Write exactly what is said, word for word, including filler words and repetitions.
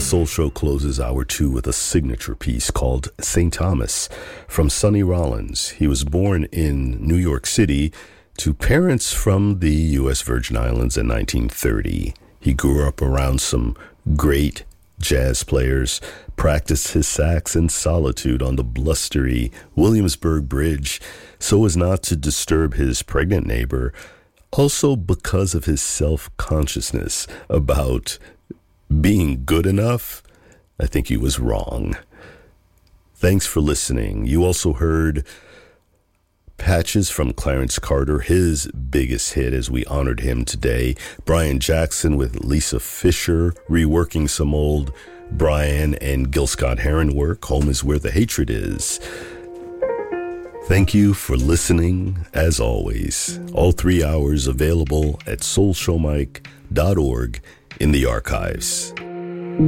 Soul Show closes hour two with a signature piece called Saint Thomas from Sonny Rollins. He was born in New York City to parents from the U S Virgin Islands in nineteen thirty. He grew up around some great jazz players, practiced his sax in solitude on the blustery Williamsburg Bridge so as not to disturb his pregnant neighbor, also because of his self-consciousness about being good enough. I think he was wrong. Thanks for listening. You also heard Patches from Clarence Carter, his biggest hit as we honored him today. Brian Jackson with Lisa Fisher, reworking some old Brian and Gil Scott-Heron work. Home is where the hatred is. Thank you for listening, as always. All three hours available at soul show mike dot org in the archives.